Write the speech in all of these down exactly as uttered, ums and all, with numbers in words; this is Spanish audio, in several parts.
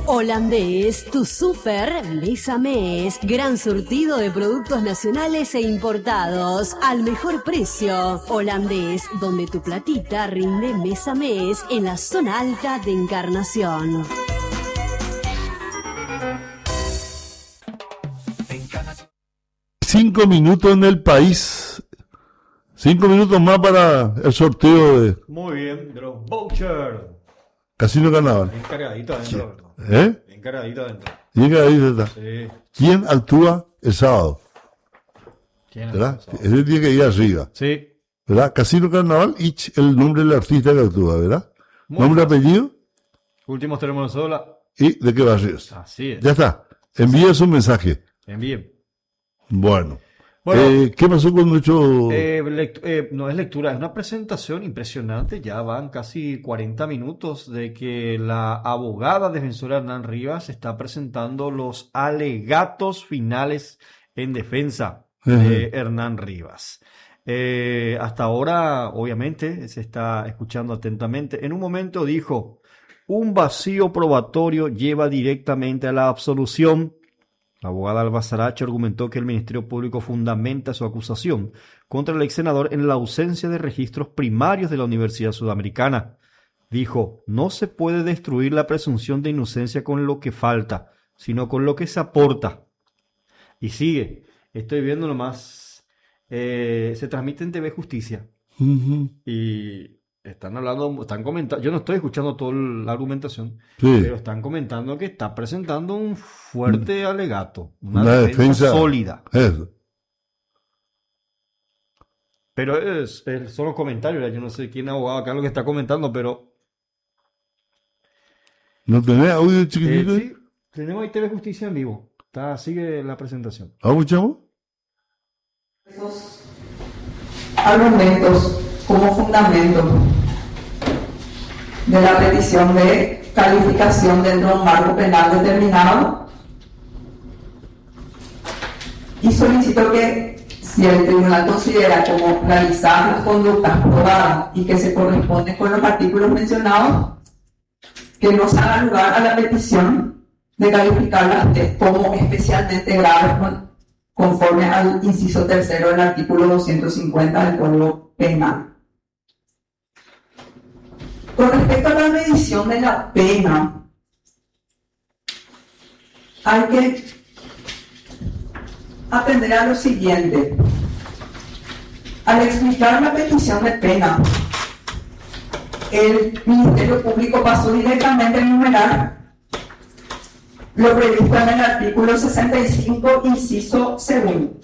Holandés, tu super mes a mes. Gran surtido de productos nacionales e importados al mejor precio. Holandés, donde tu platita rinde mes a mes en la zona alta de Encarnación. Cinco minutos en el país. Cinco minutos más para el sorteo de... Muy bien, de los vouchers. Casino Carnaval. Bien cargadito adentro. ¿Eh? Bien cargadito adentro. Bien ahí está. Sí. ¿Quién actúa el sábado? ¿Quién ¿Verdad? Ese tiene que ir arriba. Sí. ¿Verdad? Casino Carnaval y el nombre del artista que actúa, ¿verdad? Muy Nombre, fácil. apellido Últimos tenemos sola. y de qué barrio es. Así es. Ya está. Envíe su mensaje. Envíen. Bueno. Bueno. Eh, ¿Qué pasó con nuestro...? Eh, lect- eh, no es lectura, es una presentación impresionante. Ya van casi cuarenta minutos de que la abogada defensora Hernán Rivas está presentando los alegatos finales en defensa de Hernán Rivas. Eh, hasta ahora, obviamente, se está escuchando atentamente. En un momento dijo, un vacío probatorio lleva directamente a la absolución. La abogada Alba Saracho argumentó que el Ministerio Público fundamenta su acusación contra el ex senador en la ausencia de registros primarios de la Universidad Sudamericana. Dijo, no se puede destruir la presunción de inocencia con lo que falta, sino con lo que se aporta. Y sigue, estoy viendo nomás, eh, se transmite en T V Justicia Ujú. y están hablando, están comentando, yo no estoy escuchando toda la argumentación, Sí. pero están comentando que está presentando un fuerte alegato, una, Una defensa, defensa sólida. Eso. Pero es, es- son los comentarios, yo no sé quién abogado acá lo que está comentando, pero ¿No tenés audio eh, chiquitito? sí, tenemos ahí T V Justicia en vivo. Está, sigue la presentación. ¿Vamos, chamo? Esos argumentos como fundamento de la petición de calificación dentro de un marco penal determinado y solicito que si el tribunal considera como realizar las conductas probadas y que se corresponden con los artículos mencionados, que no se haga lugar a la petición de calificarlas de- como especialmente graves con- conforme al inciso tercero del artículo doscientos cincuenta del Código Penal. Con respecto a la medición de la pena, hay que atender a lo siguiente. Al explicar la petición de pena, el Ministerio Público pasó directamente a enumerar lo previsto en el artículo sesenta y cinco, inciso segundo.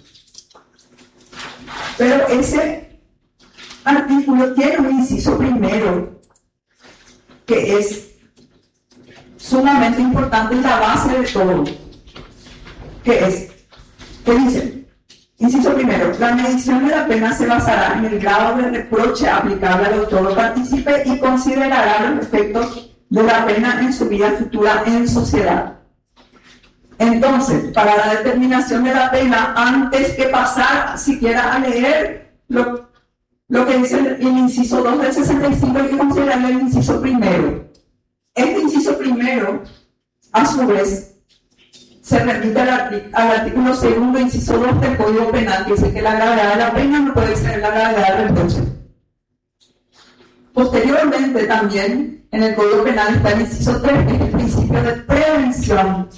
Pero ese artículo tiene un inciso primero, que es sumamente importante y la base de todo, que es, que dice, inciso primero, la medición de la pena se basará en el grado de reproche aplicable al autor o partícipe y considerará los efectos de la pena en su vida futura en sociedad. Entonces, para la determinación de la pena, antes que pasar siquiera a leer lo, lo que dice el, el inciso dos del sesenta y cinco, hay que considerar el inciso primero. Este inciso primero, a su vez, se remite al, artic- al artículo segundo, inciso dos del Código Penal, que dice que la gravedad de la pena no puede exceder la gravedad del reproche. Posteriormente, también, en el Código Penal está el inciso tres, que es el principio de prevención,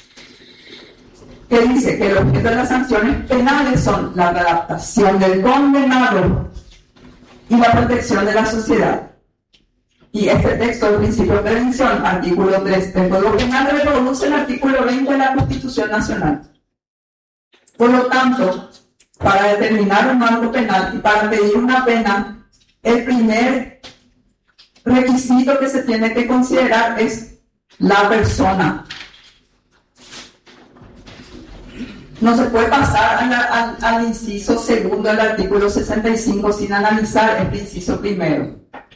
que dice que el objeto de las sanciones penales son la readaptación del condenado y la protección de la sociedad. Y este texto del principio de prevención, artículo tres del Código Penal, reproduce el artículo veinte de la Constitución Nacional. Por lo tanto, para determinar un marco penal y para pedir una pena, el primer requisito que se tiene que considerar es la persona. No se puede pasar a la- al, al inciso segundo del artículo sesenta y cinco sin analizar el inciso primero.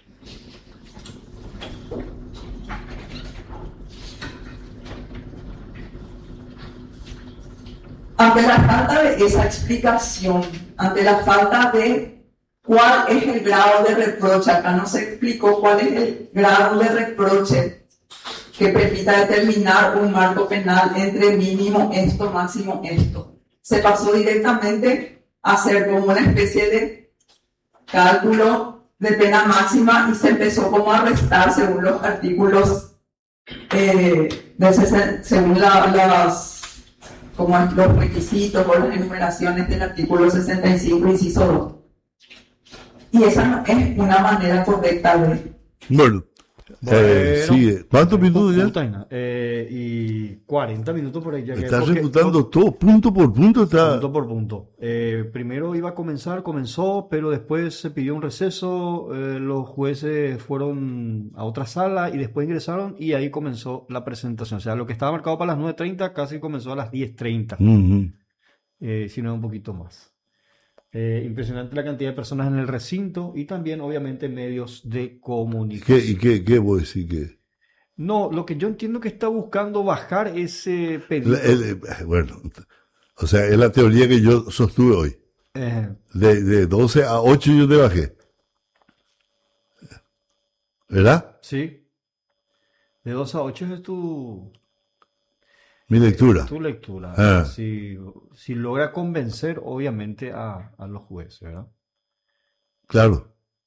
Ante la falta de esa explicación, ante la falta de cuál es el grado de reproche, acá no se explicó cuál es el grado de reproche que que permita determinar un marco penal entre mínimo esto, máximo esto. Se pasó directamente a hacer como una especie de cálculo de pena máxima y se empezó como a restar según los artículos, eh, de sesen- según la- las, como los requisitos o las enumeraciones del artículo sesenta y cinco, inciso dos. Y esa no es una manera correcta de... Bueno, eh, Bueno, sigue. ¿Cuántos minutos ya? puta, Ina. Eh, y cuarenta minutos por ahí ya que Estás porque- refutando todo, punto por punto. Está... Punto por punto. Eh, primero iba a comenzar, comenzó, pero después se pidió un receso, eh, los jueces fueron a otra sala y después ingresaron y ahí comenzó la presentación. O sea, lo que estaba marcado para las nueve treinta casi comenzó a las diez treinta, Ujú. eh, si no un poquito más. Eh, impresionante la cantidad de personas en el recinto y también obviamente medios de ¿Y qué, comunicación. y qué, qué voy a decir? Que No, lo que yo entiendo que está buscando bajar ese pedido. la- el- eh, bueno, o sea, es la teoría que yo sostuve hoy. Eh, De, de doce a ocho yo te bajé. ¿Verdad? sí. De dos a ocho es tu, Mi lectura. tu lectura. Ah. Si, si logra convencer, obviamente, a, a los jueces, ¿verdad? Claro.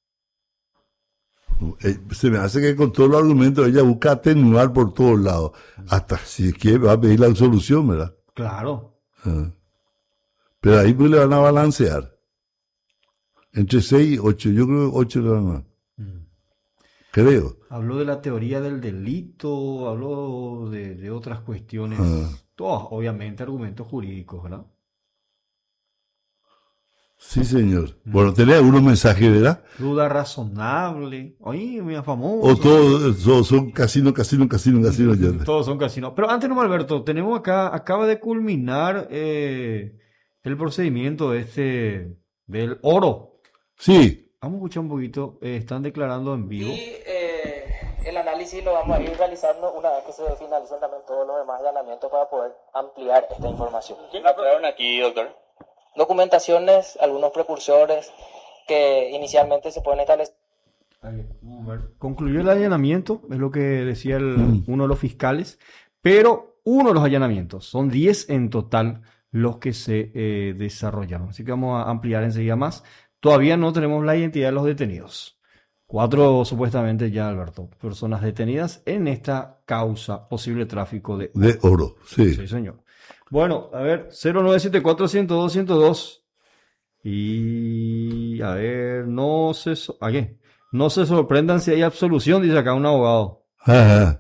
Eh, Se me hace que con todos los argumentos ella busca atenuar por todos lados. Hasta si quiere va a pedir la absolución, ¿verdad? Claro. Ah. Pero ahí pues le van a balancear. Entre seis y ocho. Yo creo que ocho le van a dar. Creo. Habló de la teoría del delito, habló de, de otras cuestiones, Ah. todos, obviamente, argumentos jurídicos, ¿verdad? Sí, señor. Bueno, tenés algunos mensajes, ¿verdad? Duda razonable. Oye, muy famoso. O todos son, son casino, casino, casino, casino. Ya. Todos son casinos. Pero antes, no, Alberto, tenemos acá, acaba de culminar eh, el procedimiento este del oro. Sí. Vamos a escuchar un poquito. eh, están declarando en vivo. Y eh, el análisis lo vamos a ir realizando una vez que se finalicen también todos los demás allanamientos para poder ampliar esta información. ¿Qué encontraron aquí, doctor? Documentaciones, algunos precursores que inicialmente se pueden establecer. Ahí, vamos a ver. Concluyó el allanamiento, es lo que decía el- Mm. uno de los fiscales, pero uno de los allanamientos, son diez en total los que se eh, desarrollaron. Así que vamos a ampliar enseguida más. Todavía no tenemos la identidad de los detenidos. Cuatro supuestamente ya, Alberto, personas detenidas en esta causa, posible tráfico de... De oro. Sí. Sí, señor. Bueno, a ver, cero nueve siete cuatro, uno cero dos, uno cero dos. Y a ver, no se, so- ¿a qué? No se sorprendan si hay absolución, dice acá un abogado. Ajá.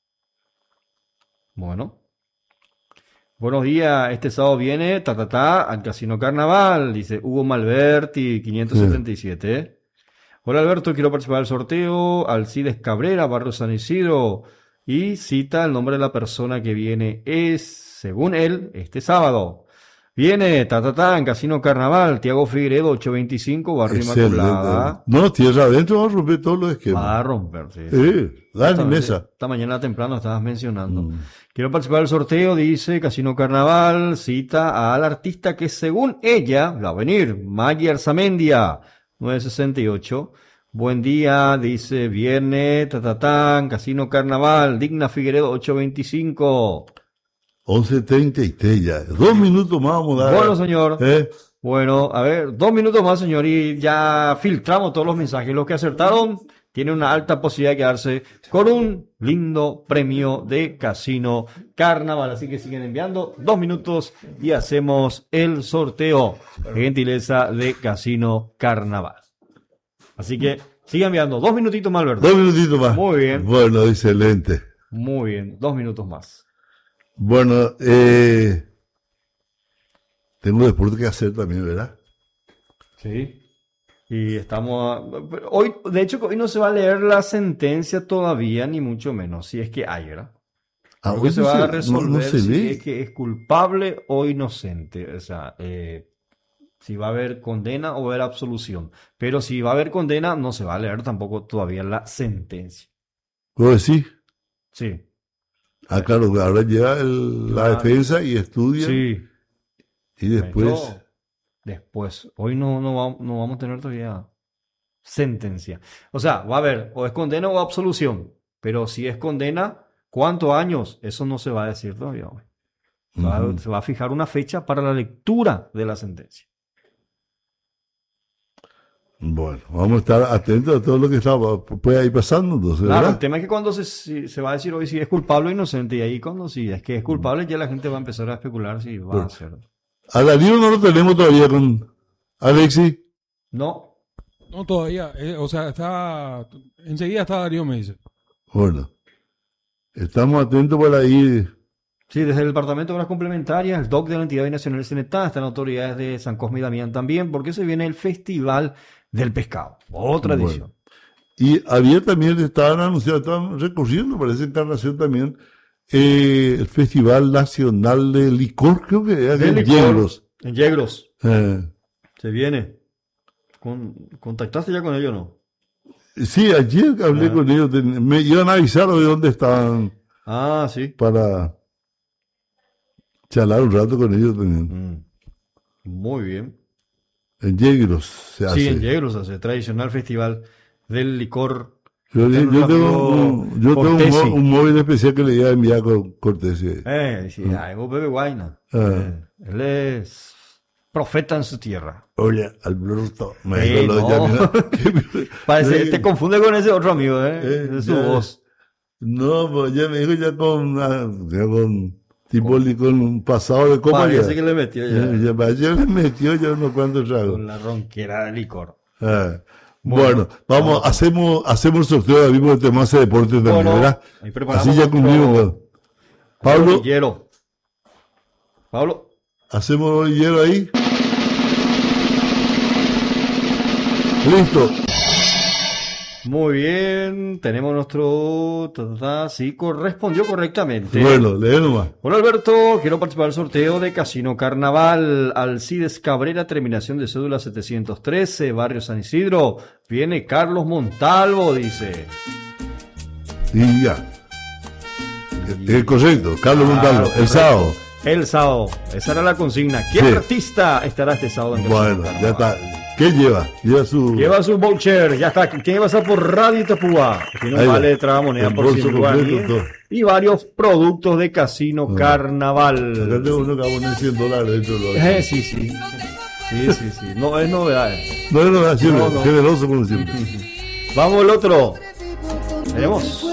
Bueno. Buenos días, este sábado viene, ta, ta, ta, al Casino Carnaval, dice Hugo Malberti, quinientos setenta y siete. ¿eh? Hola Alberto, quiero participar del sorteo, Alcides Cabrera, Barrio San Isidro, y cita el nombre de la persona que viene, es, según él, este sábado. Viene, ta, ta, ta, en Casino Carnaval, Tiago Figueredo, ochocientos veinticinco, Barrio Excelente. Inmaculada. No, tierra adentro vamos a romper todos los esquemas. Va a romper, sí. Sí, Dani Esta- Mesa. Esta mañana temprano estabas mencionando. Mm. Quiero participar del sorteo, dice Casino Carnaval, cita al artista que según ella va a venir, Maggie Arzamendia, novecientos sesenta y ocho. Buen día, dice viernes, tatatán, Casino Carnaval, Digna Figueredo, ochocientos veinticinco. once treinta y tres ya. Dos minutos más vamos a dar. Bueno, señor. ¿Eh? Bueno, a ver, dos minutos más, señor, y ya filtramos todos los mensajes. Los que acertaron tienen una alta posibilidad de quedarse con un lindo premio de Casino Carnaval. Así que siguen enviando dos minutos y hacemos el sorteo. Gentileza de Casino Carnaval. Así que sigan enviando dos minutitos más, Alberto. Dos minutitos más. Muy bien. Bueno, excelente. Muy bien, dos minutos más. Bueno, eh, tengo deporte que hacer también, ¿verdad? Sí. Y estamos... a- Hoy, de hecho, hoy no se va a leer la sentencia todavía, ni mucho menos, si es que hay, ¿verdad? Ah, Porque hoy se no va se- a resolver no- no se si lee. es que es culpable o inocente. O sea, eh, si va a haber condena o va a haber absolución. Pero si va a haber condena, no se va a leer tampoco todavía la sentencia. ¿Puedo decir? Sí. Ah, claro, ahora llega el- la Ah, defensa y estudia. Sí. Y después. Esto, después. Hoy no, no, vamos, no vamos a tener todavía sentencia. O sea, va a haber o es condena o absolución. Pero si es condena, ¿Cuántos años? Eso no se va a decir todavía. Se va, Ujú. se va a fijar una fecha para la lectura de la sentencia. Bueno, vamos a estar atentos a todo lo que está, puede ir pasando, entonces, Claro, ¿verdad? el tema es que cuando se, si- se va a decir hoy si es culpable o inocente, y ahí cuando sí es que es culpable, ya la gente va a empezar a especular si va a ser. A Darío no lo tenemos todavía con Alexis. No, No, todavía. eh, o sea, está. Enseguida está Darío, me dice. Bueno, estamos atentos por ahí. sí, desde el Departamento de Obras Complementarias, el D O C de la Entidad Binacional del Cenetá, están autoridades de San Cosme y Damián también, porque se viene el Festival del Pescado, otra Bueno. edición. Y había también, estaban anunciando, estaban recorriendo, parece Encarnación también, eh, el Festival Nacional de Licor, creo que era De en licor. Yegros. En Yegros, Eh, se viene. Con- ¿Contactaste ya con ellos o no? sí, ayer hablé Ah. con ellos, ten- me iban a avisar de dónde estaban Ah, sí. para charlar un rato con ellos también. Mm. Muy bien. En Yegros se hace. Sí, en Yegros hace tradicional festival del licor. Yo, yo- yo tengo, un, yo tengo un, Cortesi. mo- un móvil especial que le iba a enviar con cortesía. Eh, sí, ay, vos bebe guayna. Ah. Eh, él es profeta en su tierra. Oye, Alberto, me Eh, dijo lo de no. Yamina. Parece, Sí. te confunde con ese otro amigo, ¿eh? Eh, es su ya. voz. No, pues ya me dijo ya con, ah, ya con tipo li- con un pasado de copa. Parece ya. que le metió ya. Ya, ya, ya le metió ya unos cuantos tragos. Con la ronquera de licor. Ah, Bueno, bueno, vamos, vamos. hacemos, hacemos el sorteo de mismo de tema de deporte también, Bueno, ¿verdad? ahí preparamos Así ya nuestro- cumplimos. ¿no? Pablo, Hielo. Pablo. hacemos el hielo ahí. Listo. Muy bien. Tenemos nuestro. ta, ta, ta, sí, correspondió correctamente. Bueno, lee nomás. Hola Alberto, quiero participar del sorteo de Casino Carnaval, Alcides Cabrera, terminación de cédula setecientos trece, Barrio San Isidro. Viene Carlos Montalvo, dice. Y ya. Es correcto, Carlos Ah, Montalvo, el correcto. sábado. El sábado, esa era la consigna. ¿Qué Sí. artista estará este sábado en Casino Bueno, Carnaval? ya está. ¿Qué lleva? Lleva su... Lleva su voucher, ya está. ¿Quién va a estar por Radio Itapúa? Tiene un Ahí va. vale de tragamoneda El por bolso cien completo, guaraníes todo. y varios productos de Casino Ah. Acá Carnaval. tengo uno que va a poner cien dólares dentro de lo Eh, sí, sí. Sí, sí, sí. No es novedad. No, no, no, siempre, No, no. generoso como siempre. Vamos el otro. Tenemos.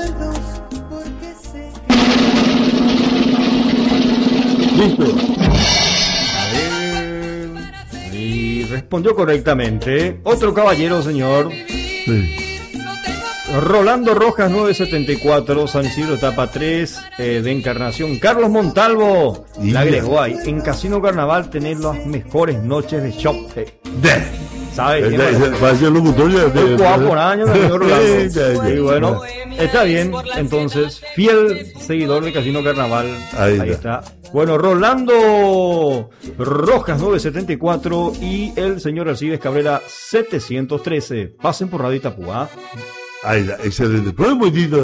Listo. A ver. Y respondió correctamente. Otro caballero, señor. Sí. Rolando Rojas nueve setenta y cuatro, San Isidro etapa tres, eh, de Encarnación. Carlos Montalvo Y- le agregó ahí. En Casino Carnaval tener las mejores noches de shopping. ¿Sabes? Ya, qué ya, bueno? parecía el locutor ya. Fue jugado por años, señor Rolando. Ya, ya. Y bueno, está bien. Entonces, fiel seguidor de Casino Carnaval. Ahí Ahí, está. está. Bueno, Rolando Rojas nueve setenta y cuatro y el señor Alcides Cabrera setecientos trece. Pasen por Radio Itapúa. Ahí está, excelente. Pero un momentito.